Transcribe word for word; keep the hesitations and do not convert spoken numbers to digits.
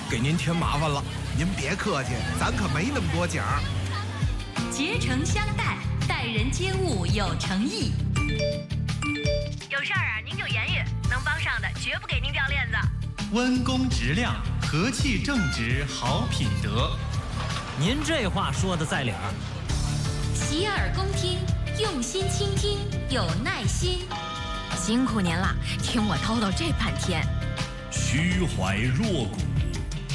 给您添麻烦了。 您别客气，咱可没那么多奖。 竭诚相待，待人接物有诚意。 有事儿啊，您就言语，能帮上的绝不给您掉链子。 温公直量，和气正直，好品德。 您这话说的在理儿。 洗耳恭听，用心倾听，有耐心。 辛苦您了，听我叨叨这半天。 虚怀若谷，